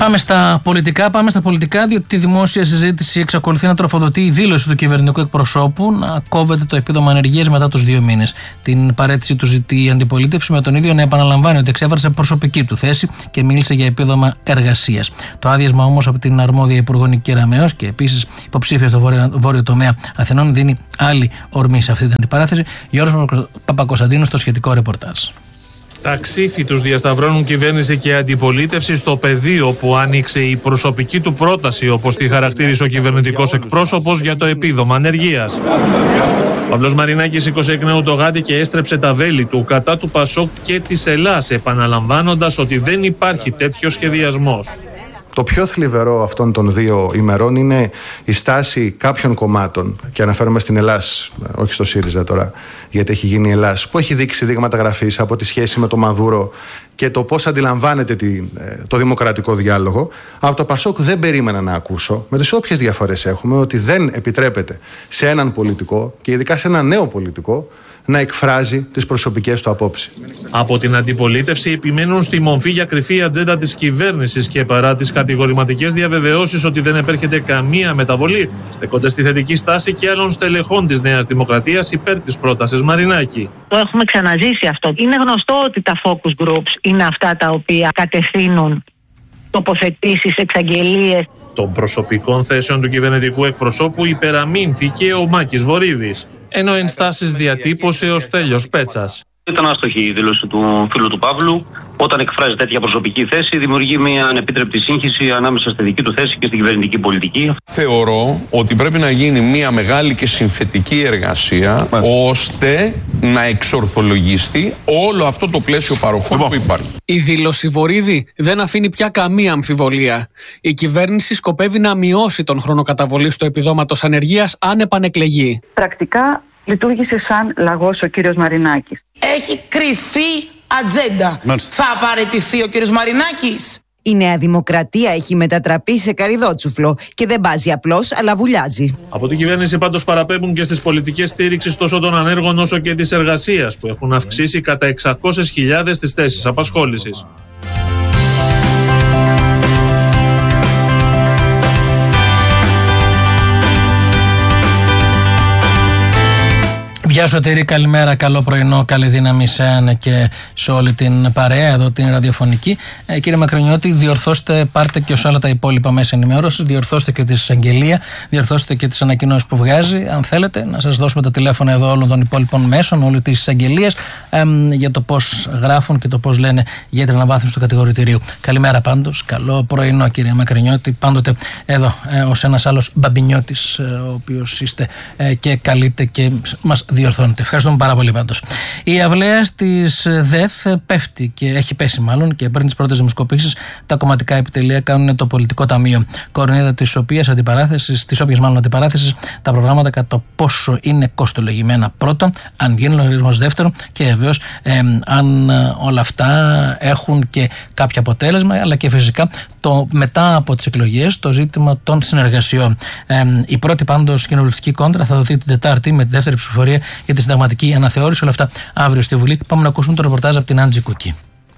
Πάμε στα πολιτικά, διότι τη δημόσια συζήτηση εξακολουθεί να τροφοδοτεί η δήλωση του κυβερνητικού εκπροσώπου να κόβεται το επίδομα ανεργίας μετά τους 2 μήνες. Την παραίτηση του ζητεί η αντιπολίτευση, με τον ίδιο να επαναλαμβάνει ότι εξέφρασε προσωπική του θέση και μίλησε για επίδομα εργασίας. Το άδειασμα όμως από την αρμόδια Υπουργό Νική Κεραμέως και επίσης υποψήφια στο βόρειο τομέα Αθηνών δίνει άλλη ορμή σε αυτή την αντιπαράθεση. Γιώργος Παπακοσταντίνου στο σχετικό ρεπορτάζ. Τα ξύφη τους διασταυρώνουν κυβέρνηση και αντιπολίτευση στο πεδίο που άνοιξε η προσωπική του πρόταση, όπως τη χαρακτήρισε ο κυβερνητικός εκπρόσωπος, για το επίδομα ανεργίας. Ο Παύλος Μαρινάκης σήκωσε εκ νέου το γάτι και έστρεψε τα βέλη του κατά του ΠΑΣΟΚ και της Ελλάς, επαναλαμβάνοντας ότι δεν υπάρχει τέτοιο σχεδιασμός. Το πιο θλιβερό αυτών των 2 ημερών είναι η στάση κάποιων κομμάτων, και αναφέρομαι στην Ελλάς, όχι στο ΣΥΡΙΖΑ τώρα, γιατί έχει γίνει η Ελλάς, που έχει δείξει δείγματα γραφής από τη σχέση με τον Μαδούρο και το πώς αντιλαμβάνεται το δημοκρατικό διάλογο. Από το ΠΑΣΟΚ δεν περίμενα να ακούσω, με τις όποιες διαφορές έχουμε, ότι δεν επιτρέπεται σε έναν πολιτικό, και ειδικά σε έναν νέο πολιτικό, να εκφράζει τις προσωπικές του απόψεις. Από την αντιπολίτευση επιμένουν στη μομφή για κρυφή ατζέντα της κυβέρνησης και παρά τις κατηγορηματικές διαβεβαιώσεις ότι δεν επέρχεται καμία μεταβολή, στεκόνται στη θετική στάση και άλλων στελεχών της Νέας Δημοκρατίας υπέρ της πρότασης Μαρινάκη. Το έχουμε ξαναζήσει αυτό. Είναι γνωστό ότι τα focus groups είναι αυτά τα οποία κατευθύνουν τοποθετήσεις, εξαγγελίες. Των προσωπικών θέσεων του κυβερνητικού εκπροσώπου υπεραμείνθηκε ο Μάκης Βορίδης, ενώ ενστάσεις διατύπωσε ο Στέλιος Πέτσας. Ήταν άστοχη η δήλωση του φίλου του Παύλου. Όταν εκφράζει τέτοια προσωπική θέση, δημιουργεί μια ανεπίτρεπτη σύγχυση ανάμεσα στη δική του θέση και στην κυβερνητική πολιτική. Θεωρώ ότι πρέπει να γίνει μια μεγάλη και συνθετική εργασία, ώστε να εξορθολογιστεί όλο αυτό το πλαίσιο παροχών που υπάρχει. Η δήλωση Βορίδη δεν αφήνει πια καμία αμφιβολία. Η κυβέρνηση σκοπεύει να μειώσει τον χρόνο καταβολής του επιδόματος ανεργίας αν επανεκλεγεί. Πρακτικά λειτουργήσε σαν λαγός ο κύριος Μαρινάκης. Έχει κρυφή ατζέντα. Θα απαρατηθεί ο κύριος Μαρινάκης. Η Νέα Δημοκρατία έχει μετατραπεί σε καριδότσουφλο και δεν μπάζει απλώς, αλλά βουλιάζει. Από την κυβέρνηση πάντως παραπέμπουν και στις πολιτικές στήριξης τόσο των ανέργων όσο και της εργασίας, που έχουν αυξήσει κατά 600.000 τις θέσεις απασχόλησης. Γεια Σωτήρη, καλημέρα, καλό πρωινό, καλή δύναμη σε ένα και σε όλη την παρέα εδώ την ραδιοφωνική. Κύριε Μακρυνιώτη, διορθώστε, πάρτε και σε όλα τα υπόλοιπα μέσα ενημέρωσης, διορθώστε και τη εισαγγελία, διορθώστε και τις ανακοινώσεις που βγάζει. Αν θέλετε, να σας δώσουμε τα τηλέφωνα εδώ όλων των υπόλοιπων μέσων, όλη τη εισαγγελία, για το πώς γράφουν και το πώς λένε για την αναβάθμιση του κατηγορητηρίου. Καλημέρα πάντως, καλό πρωινό κύριε Μακρυνιώτη, πάντοτε εδώ ως ένας άλλος μπαμπινιώτης, ο οποίος είστε και καλείτε και μας διορθώνετε. Ευχαριστούμε πάρα πολύ πάντως. Η αυλαία της ΔΕΘ πέφτει και έχει πέσει μάλλον και πριν τις πρώτες δημοσκοπήσεις τα κομματικά επιτελεία κάνουν το πολιτικό ταμείο. Κορονίδα της όποιας αντιπαράθεσης τα προγράμματα κατά το πόσο είναι κοστολογημένα πρώτον, αν γίνει λογαριασμός δεύτερον και βεβαίως αν όλα αυτά έχουν και κάποιο αποτέλεσμα, αλλά και φυσικά μετά από τις εκλογές το ζήτημα των συνεργασιών. Η πρώτη πάντως κοινοβουλευτική κόντρα θα δοθεί την Τετάρτη με τη δεύτερη ψηφοφορία για τη συνταγματική αναθεώρηση. Όλα αυτά αύριο στη Βουλή. Πάμε να ακούσουμε το ρεπορτάζ από την Άντζη Κουκή.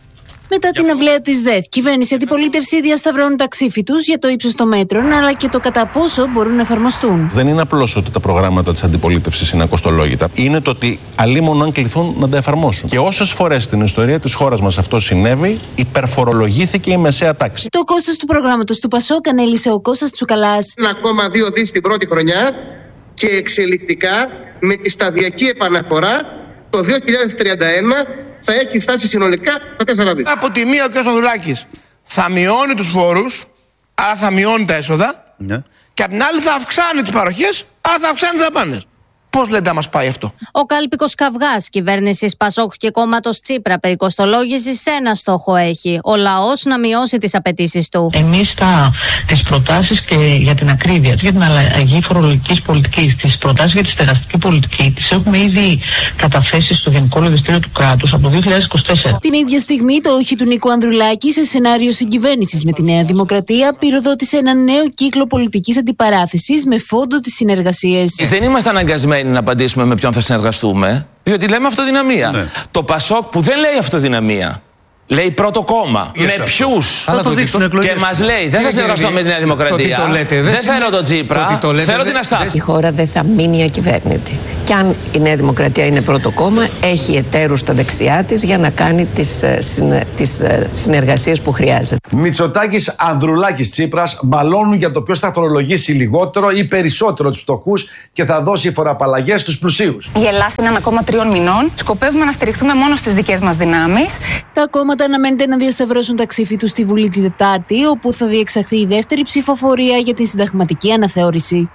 Μετά την αυλαία της ΔΕΘ, κυβέρνηση αντιπολίτευση διασταυρώνουν τα ξύφη τους για το ύψος των μέτρων, αλλά και το κατά πόσο μπορούν να εφαρμοστούν. Δεν είναι απλώς ότι τα προγράμματα της αντιπολίτευσης είναι ακοστολόγητα. Είναι το ότι αλίμονο αν κληθούν να τα εφαρμόσουν. Και όσες φορές στην ιστορία της χώρας μας αυτό συνέβη, υπερφορολογήθηκε η μεσαία τάξη. Το κόστος του προγράμματος του ΠΑΣΟΚ ανέλησε ο Κώστας Τσουκαλάς. 1,2 δις την πρώτη χρονιά και εξελικτικά με τη σταδιακή επαναφορά το 2031 θα έχει φτάσει συνολικά τα 4 δις. Από τη μία ο κ. Μανδουλάκης θα μειώνει τους φόρους, άρα θα μειώνει τα έσοδα, και από την άλλη θα αυξάνει τις παροχές, άρα θα αυξάνει τις δαπάνες. Πώς λέτε να μας πάει αυτό? Ο κάλπικος καυγάς κυβέρνησης ΠΑΣΟΚ και κόμματος Τσίπρα περί κοστολόγησης ένα στόχο έχει: ο λαός να μειώσει τις απαιτήσεις του. Εμείς τις προτάσεις και για την ακρίβεια, για την αλλαγή φορολογικής πολιτικής, τις προτάσεις για τη στεγαστική πολιτική, τις έχουμε ήδη καταθέσει στο Γενικό Λογιστήριο του Κράτους από το 2024. Την ίδια στιγμή το όχι του Νίκου Ανδρουλάκη σε σενάριο συγκυβέρνησης με τη Νέα Δημοκρατία πυροδότησε ένα νέο κύκλο πολιτικής αντιπαράθεσης με φόντο τις συνεργασίες. Δεν είμαστε αναγκασμένοι να απαντήσουμε με ποιον θα συνεργαστούμε, διότι λέμε αυτοδυναμία. Το ΠΑΣΟΚ που δεν λέει αυτοδυναμία, Λέει πρώτο κόμμα. Με ποιους? Και μας λέει δεν θα συνεργαστώ με τη Νέα Δημοκρατία. Δεν θέλω τον Τσίπρα. Θέλω την Αστάση. Η χώρα δεν θα μείνει ακυβέρνητη. Και αν η Νέα Δημοκρατία είναι πρώτο κόμμα, έχει εταίρους στα δεξιά της για να κάνει τις συνεργασίες που χρειάζεται. Μητσοτάκης, Ανδρουλάκης, Τσίπρας μπαλώνουν για το ποιος θα φορολογήσει λιγότερο ή περισσότερο τους φτωχούς και θα δώσει φοροαπαλλαγές στους πλουσίους. Η Ελλάδα είναι 1,3 μηνών. Σκοπεύουμε να στηριχθούμε μόνο στις δικές μας δυνάμεις. Τα κόμματα αναμένεται να διασταυρώσουν τα ψήφι τους στη Βουλή τη Τετάρτη, όπου θα διεξαχθεί η δεύτερη ψηφοφορία για τη συνταγματική αναθεώρηση.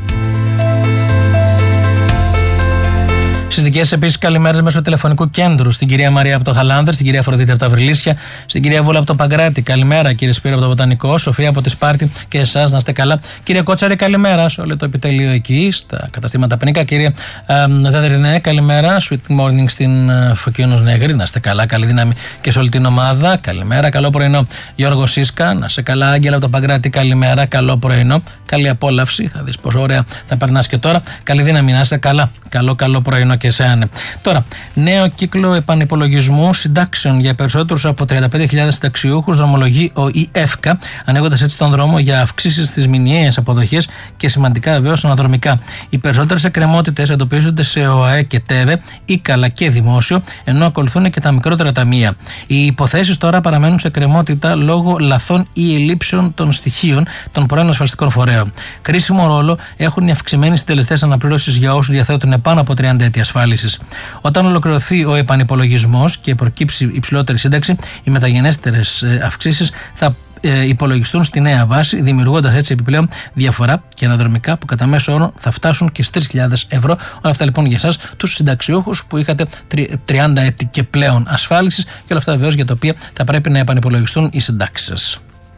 Στις δικές επίσης καλημέρες μέσω τηλεφωνικού κέντρου στην κυρία Μαρία από το Χαλάνδρ, στην κυρία Φροντίτη από τα Βρυλίσια, στην κυρία Βούλα από το Παγκράτη. Καλημέρα, κύριε Σπύρο από το Βοτανικό, Σοφία από τη Σπάρτη και εσάς να είστε καλά. Κύριε Κότσαρη, καλημέρα σε όλο το επιτέλειο εκεί, στα καταστήματα Πενίκα. Κύριε Δεδρινέ, καλημέρα. Sweet morning στην Φωκίωνος Νέγρη, να είστε καλά, καλή δύναμη και σε όλη την ομάδα. Καλημέρα, καλό πρωινό. Γιώργο Σίσκα, να είστε καλά. Άγγελα από το Παγκράτη, καλημέρα, καλό πρωινό. Καλή απόλαυση, θα δεις πόσο ωραία θα περνάς και τώρα. Καλή δύναμη, να είστε καλά. Καλό πρωινό και εσένα. Τώρα, νέο κύκλο επανυπολογισμού συντάξεων για περισσότερους από 35.000 συνταξιούχους δρομολογεί ο ΙΕΦΚΑ, ανοίγοντας έτσι τον δρόμο για αυξήσεις στις μηνιαίες αποδοχές και σημαντικά βεβαίως αναδρομικά. Οι περισσότερες εκκρεμότητες εντοπίζονται σε ΟΑΕ και ΤΕΒΕ, ΙΚΑ και δημόσιο, ενώ ακολουθούν και τα μικρότερα ταμεία. Οι υποθέσεις τώρα παραμένουν σε εκκρεμότητα λόγω λαθών ή ελλείψεων των στοιχείων των πρώην ασφαλιστικών φορέων. Κρίσιμο ρόλο έχουν οι αυξημένοι συντελεστές αναπλήρωσης για όσους διαθέτουν πάνω από 30 έτη ασφάλισης. Όταν ολοκληρωθεί ο επανυπολογισμός και προκύψει υψηλότερη σύνταξη, οι μεταγενέστερες αυξήσεις θα υπολογιστούν στη νέα βάση, δημιουργώντας έτσι επιπλέον διαφορά και αναδρομικά που κατά μέσο όρο θα φτάσουν και στις 3.000 ευρώ. Όλα αυτά λοιπόν για εσάς, τους συνταξιούχους που είχατε 30 έτη και πλέον ασφάλισης, και όλα αυτά βεβαίως για τα οποία θα πρέπει να επανυπολογιστούν οι συντάξεις σας.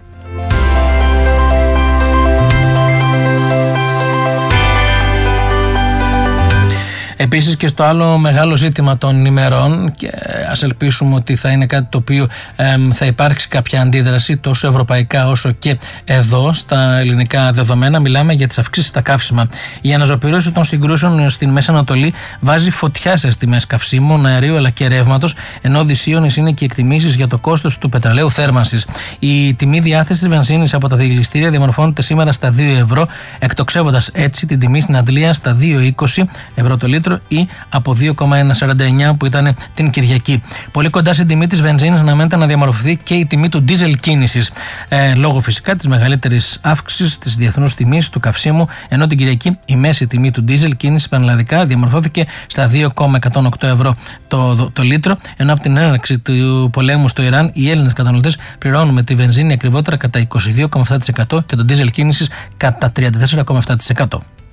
Επίσης και στο άλλο μεγάλο ζήτημα των ημερών, και ας ελπίσουμε ότι θα είναι κάτι το οποίο θα υπάρξει κάποια αντίδραση τόσο ευρωπαϊκά όσο και εδώ στα ελληνικά δεδομένα, μιλάμε για τις αυξήσεις στα καύσιμα. Η αναζωπήρωση των συγκρούσεων στην Μέση Ανατολή βάζει φωτιά σε τιμές καυσίμων, αερίου αλλά και ρεύματος, ενώ δυσίωνες είναι και οι εκτιμήσεις για το κόστος του πετρελαίου θέρμανσης. Η τιμή διάθεσης βενζίνης από τα δηληστήρια διαμορφώνεται σήμερα στα 2 ευρώ, εκτοξεύοντας έτσι την τιμή στην Αντλία στα 2,20 ευρώ το λίτρο ή από 2,149 που ήταν την Κυριακή. Πολύ κοντά στην τιμή της βενζίνης αναμένεται να διαμορφωθεί και η τιμή του ντίζελ κίνησης, λόγω φυσικά της μεγαλύτερης αύξησης της διεθνούς τιμής του καυσίμου, ενώ την Κυριακή η μέση τιμή του ντίζελ κίνησης πανελλαδικά διαμορφώθηκε στα 2,108 ευρώ το λίτρο, ενώ από την έναρξη του πολέμου στο Ιράν οι Έλληνες καταναλωτές πληρώνουν με τη βενζίνη ακριβότερα κατά 22,7% και το ντίζελ κίνησης κατά 34,7%.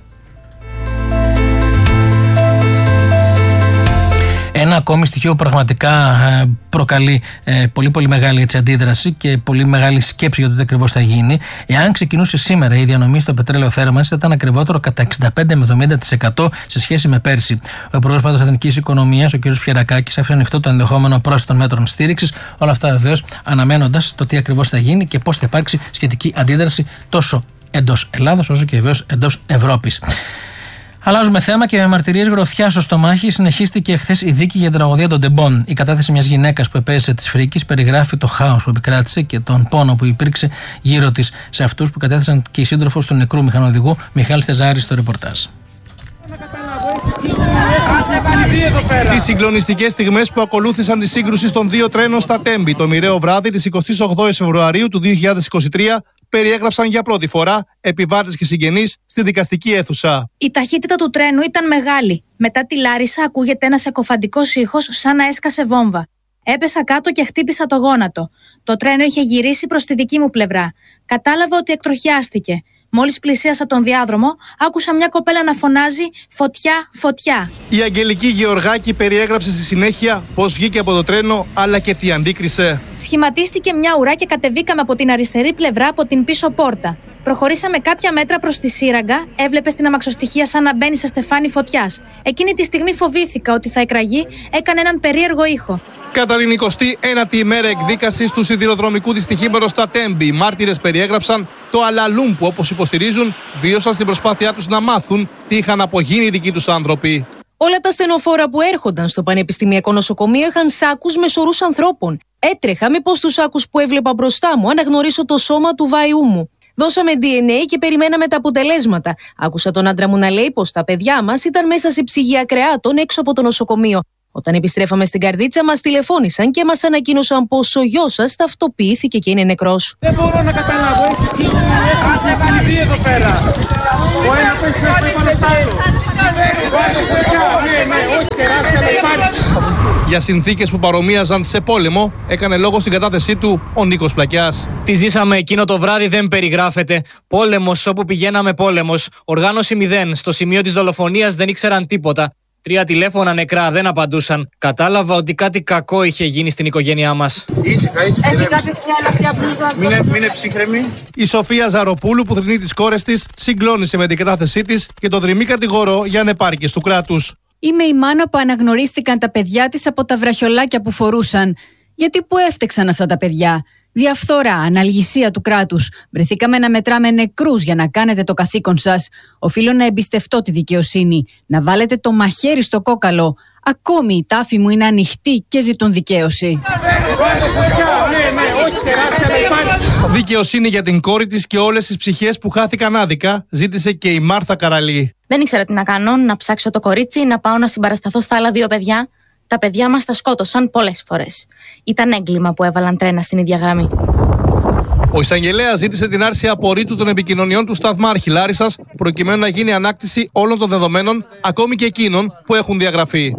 Ένα ακόμη στοιχείο που πραγματικά προκαλεί πολύ μεγάλη αντίδραση και πολύ μεγάλη σκέψη για το τι ακριβώς θα γίνει. Εάν ξεκινούσε σήμερα η διανομή στο πετρέλαιο θέρμανσης, θα ήταν ακριβότερο κατά 65 με 70% σε σχέση με πέρσι. Ο Υπουργός πάντως Εθνικής Οικονομίας, ο κ. Πιερακάκης, άφησε ανοιχτό το ενδεχόμενο πρόσθετων μέτρων στήριξης. Όλα αυτά βεβαίως αναμένοντας το τι ακριβώς θα γίνει και πώς θα υπάρξει σχετική αντίδραση τόσο εντός Ελλάδος όσο και βεβαίως εντός Ευρώπης. Αλλάζουμε θέμα και με μαρτυρίες γροθιάς στο στομάχι συνεχίστηκε χθες η δίκη για την τραγωδία των Ντεμπών. Η κατάθεση μιας γυναίκας που επέζησε της Φρίκης περιγράφει το χάος που επικράτησε και τον πόνο που υπήρξε γύρω της σε αυτούς που κατέθεσαν και η σύντροφος του νεκρού μηχανοδηγού Μιχάλη Στεζάρη στο ρεπορτάζ. Τις συγκλονιστικές στιγμές που ακολούθησαν τη σύγκρουση των δύο τρένων στα Τέμπη το μοιραίο βράδυ της 28 Φεβρουαρίου του 2023 περιέγραψαν για πρώτη φορά επιβάτες και συγγενείς στη δικαστική αίθουσα. Η ταχύτητα του τρένου ήταν μεγάλη. Μετά τη Λάρισα ακούγεται ένας εκοφαντικός ήχος σαν να έσκασε βόμβα. Έπεσα κάτω και χτύπησα το γόνατο. Το τρένο είχε γυρίσει προς τη δική μου πλευρά. Κατάλαβα ότι εκτροχιάστηκε. Μόλις πλησίασα τον διάδρομο, άκουσα μια κοπέλα να φωνάζει «Φωτιά, φωτιά». Η Αγγελική Γεωργάκη περιέγραψε στη συνέχεια πώς βγήκε από το τρένο, αλλά και τι αντίκρισε. Σχηματίστηκε μια ουρά και κατεβήκαμε από την αριστερή πλευρά από την πίσω πόρτα. Προχωρήσαμε κάποια μέτρα προς τη σύραγγα, έβλεπες την αμαξοστοιχεία σαν να μπαίνει σε στεφάνι φωτιάς. Εκείνη τη στιγμή φοβήθηκα ότι θα εκραγεί, έκανε έναν περίεργο ήχο. Κατά την 29η ημέρα εκδίκασης του σιδηροδρομικού δυστυχήματος στα Τέμπη, οι μάρτυρες περιέγραψαν το αλαλούμ που, όπως υποστηρίζουν, βίωσαν στην προσπάθειά τους να μάθουν τι είχαν απογίνει οι δικοί τους άνθρωποι. Όλα τα στενοφόρα που έρχονταν στο Πανεπιστημιακό Νοσοκομείο είχαν σάκους με σωρούς ανθρώπων. Έτρεχα μήπως τους άκους που έβλεπα μπροστά μου αναγνωρίσω το σώμα του βάιού μου. Δώσαμε DNA και περιμέναμε τα αποτελέσματα. Άκουσα τον άντρα μου να λέει πως τα παιδιά μας ήταν μέσα σε ψυγεία κρεάτων έξω από το νοσοκομείο. Όταν επιστρέφαμε στην καρδίτσα, μας τηλεφώνησαν και μας ανακοίνωσαν πως ο γιος σας ταυτοποιήθηκε και είναι νεκρός. Δεν μπορώ να καταλάβω. Έχει εδώ πέρα. Ο ένας έχει πάνω στο άλλο. Για συνθήκες που παρομοίαζαν σε πόλεμο, έκανε λόγο στην κατάθεσή του ο Νίκος Πλακιάς. Τι ζήσαμε εκείνο το βράδυ δεν περιγράφεται. Πόλεμος όπου πηγαίναμε, πόλεμος. Οργάνωση 0. Στο σημείο της δολοφονίας δεν ήξεραν τίποτα. 3 τηλέφωνα νεκρά, δεν απαντούσαν. Κατάλαβα ότι κάτι κακό είχε γίνει στην οικογένειά μας. Ήσυχα. Μείνε ψύχρεμη. Η Σοφία Ζαροπούλου, που θρηνεί τις κόρες της, συγκλώνησε με την κατάθεσή της και το δρυμή κατηγορό για ανεπάρκειες του κράτους. Είμαι η μάνα που αναγνωρίστηκαν τα παιδιά της από τα βραχιολάκια που φορούσαν. Γιατί που έφτεξαν αυτά τα παιδιά? Διαφθορά, αναλγησία του κράτους. Βρεθήκαμε να μετράμε νεκρούς για να κάνετε το καθήκον σας. Οφείλω να εμπιστευτώ τη δικαιοσύνη. Να βάλετε το μαχαίρι στο κόκαλο. Ακόμη οι τάφοι μου είναι ανοιχτοί και ζητούν δικαίωση. Δικαιοσύνη για την κόρη της και όλες τις ψυχές που χάθηκαν άδικα, ζήτησε και η Μάρθα Καραλή. Δεν ήξερα τι να κάνω, να ψάξω το κορίτσι, να πάω να συμπαρασταθώ στα άλλα 2 παιδιά. Τα παιδιά μας τα σκότωσαν πολλές φορές. Ήταν έγκλημα που έβαλαν τρένα στην ίδια γραμμή. Ο εισαγγελέας ζήτησε την άρση απορρίτου των επικοινωνιών του Σταθμάρχη Λάρισσας, προκειμένου να γίνει ανάκτηση όλων των δεδομένων, ακόμη και εκείνων που έχουν διαγραφεί.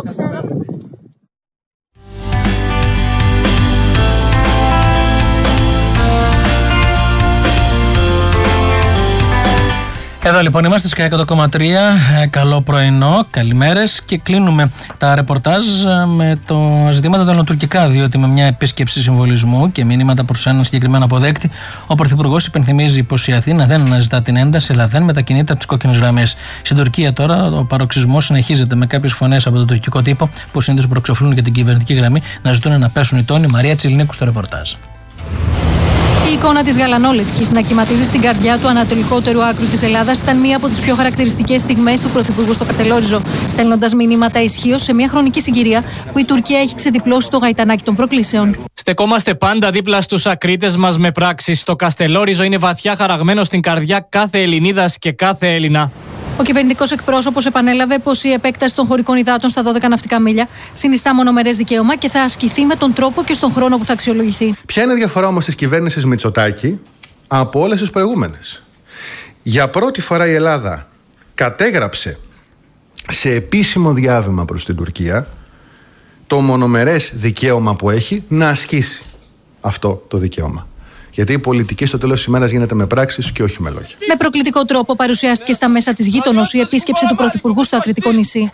Εδώ λοιπόν είμαστε στις 100,3. Καλό πρωινό, καλημέρες, και κλείνουμε τα ρεπορτάζ με το ζητήματα των τουρκικά, διότι με μια επίσκεψη συμβολισμού και μηνύματα προς έναν συγκεκριμένο αποδέκτη, ο Πρωθυπουργός υπενθυμίζει πως η Αθήνα δεν αναζητά την ένταση, αλλά δεν μετακινείται από τις κόκκινες γραμμές. Στην Τουρκία τώρα ο παροξισμός συνεχίζεται, με κάποιες φωνές από το τουρκικό τύπο που συνήθως προεξοφλούν για την κυβερνητική γραμμή να ζητούν να πέσουν οι τόνοι. Μαρία Τσιλνίκου στο ρεπορτάζ. Η εικόνα της γαλανόλευκης να κυματίζει στην καρδιά του ανατολικότερου άκρου της Ελλάδας ήταν μία από τις πιο χαρακτηριστικές στιγμές του Πρωθυπουργού στο Καστελόριζο, στέλνοντας μηνύματα ισχύως σε μια χρονική συγκυρία που η Τουρκία έχει ξεδιπλώσει το γαϊτανάκι των προκλήσεων. Στεκόμαστε πάντα δίπλα στους ακρίτες μας με πράξεις. Το Καστελόριζο είναι βαθιά χαραγμένο στην καρδιά κάθε Ελληνίδας και κάθε Έλληνα. Ο κυβερνητικός εκπρόσωπος επανέλαβε πως η επέκταση των χωρικών υδάτων στα 12 ναυτικά μίλια συνιστά μονομερές δικαίωμα και θα ασκηθεί με τον τρόπο και στον χρόνο που θα αξιολογηθεί. Ποια είναι η διαφορά όμως της κυβέρνησης Μητσοτάκη από όλες τις προηγούμενες? Για πρώτη φορά η Ελλάδα κατέγραψε σε επίσημο διάβημα προς την Τουρκία το μονομερές δικαίωμα που έχει να ασκήσει αυτό το δικαίωμα. Γιατί η πολιτική στο τέλος της ημέρας γίνεται με πράξεις και όχι με λόγια. Με προκλητικό τρόπο παρουσιάστηκε στα μέσα της γείτονος η επίσκεψη του Πρωθυπουργού στο Ακριτικό νησί.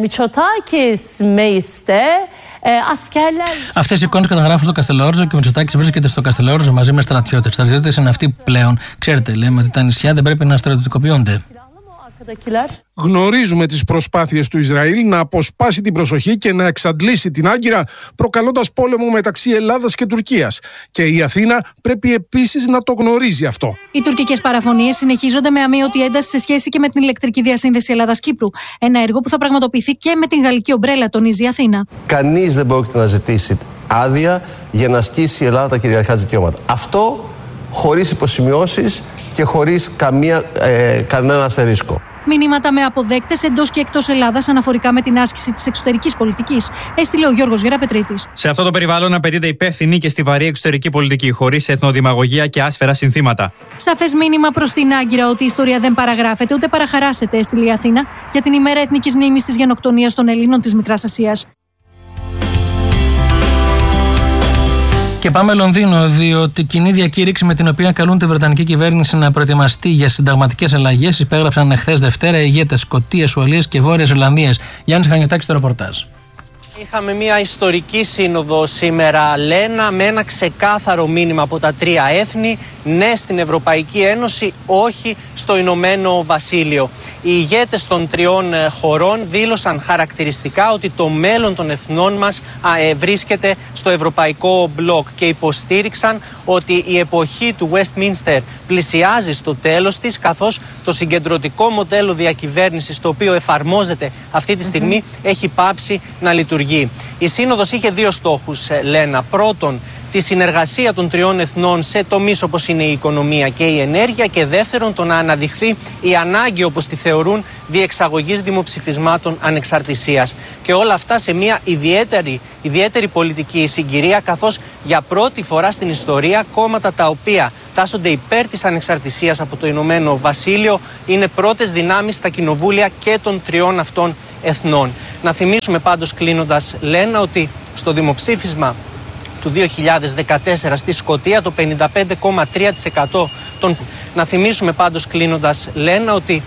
Αυτές οι εικόνες καταγράφουν στο Καστελόριζο και ο Μητσοτάκης βρίσκεται στο Καστελόριζο μαζί με στρατιώτες. Στρατιώτες είναι αυτοί που πλέον, ξέρετε, λέμε ότι τα νησιά δεν πρέπει να στρατιωτικοποιούνται. Γνωρίζουμε τις προσπάθειες του Ισραήλ να αποσπάσει την προσοχή και να εξαντλήσει την Άγκυρα, προκαλώντας πόλεμο μεταξύ Ελλάδας και Τουρκίας. Και η Αθήνα πρέπει επίσης να το γνωρίζει αυτό. Οι τουρκικές παραφωνίες συνεχίζονται με αμύωτη ένταση σε σχέση και με την ηλεκτρική διασύνδεση Ελλάδας-Κύπρου. Ένα έργο που θα πραγματοποιηθεί και με την γαλλική ομπρέλα, τονίζει η Αθήνα. Κανείς δεν πρόκειται να ζητήσει άδεια για να ασκήσει η Ελλάδα τα κυριαρχικά δικαιώματα. Αυτό χωρίς υποσημειώσεις και χωρίς κανένα αστερίσκο. Μηνύματα με αποδέκτες εντός και εκτός Ελλάδας αναφορικά με την άσκηση της εξωτερικής πολιτικής έστειλε ο Γιώργος Γεραπετρίτης. Σε αυτό το περιβάλλον απαιτείται υπεύθυνη και στιβαρή εξωτερική πολιτική, χωρίς εθνοδημαγωγία και άσφαιρα συνθήματα. Σαφές μήνυμα προς την Άγκυρα ότι η ιστορία δεν παραγράφεται ούτε παραχαράσεται, έστειλε η Αθήνα για την ημέρα εθνικής μνήμης της γενοκτονίας των Ελλήνων της Μικράς Ασίας. Και πάμε Λονδίνο, διότι η κοινή διακήρυξη με την οποία καλούν τη Βρετανική κυβέρνηση να προετοιμαστεί για συνταγματικές αλλαγές υπέγραψαν εχθές Δευτέρα οι ηγέτες Σκωτίας, Ουαλίας και Βόρειας Ιρλανδίας. Γιάννης Χανιωτάκης στο ρεπορτάζ. Είχαμε μια ιστορική σύνοδο σήμερα, Λένα, με ένα ξεκάθαρο μήνυμα από τα 3 έθνη. Ναι στην Ευρωπαϊκή Ένωση, όχι στο Ηνωμένο Βασίλειο. Οι ηγέτες των 3 χωρών δήλωσαν χαρακτηριστικά ότι το μέλλον των εθνών μας βρίσκεται στο ευρωπαϊκό μπλοκ και υποστήριξαν ότι η εποχή του Westminster πλησιάζει στο τέλος της, καθώς το συγκεντρωτικό μοντέλο διακυβέρνησης το οποίο εφαρμόζεται αυτή τη στιγμή έχει πάψει να λειτουργεί. οργή. Η Σύνοδος είχε δύο στόχους, Λένα. Πρώτον, τη συνεργασία των τριών εθνών σε τομείς όπως είναι η οικονομία και η ενέργεια, και δεύτερον, το να αναδειχθεί η ανάγκη, όπως τη θεωρούν, διεξαγωγής δημοψηφισμάτων ανεξαρτησίας. Και όλα αυτά σε μια ιδιαίτερη πολιτική συγκυρία, καθώς για πρώτη φορά στην ιστορία κόμματα τα οποία τάσσονται υπέρ της ανεξαρτησίας από το Ηνωμένο Βασίλειο είναι πρώτες δυνάμεις στα κοινοβούλια και των τριών αυτών εθνών. Να θυμίσουμε πάντως, κλείνοντας, Λένα, ότι στο δημοψήφισμα του 2014 στη Σκωτία το 55,3% των... Να θυμίσουμε πάντως, κλείνοντας, Λένα, ότι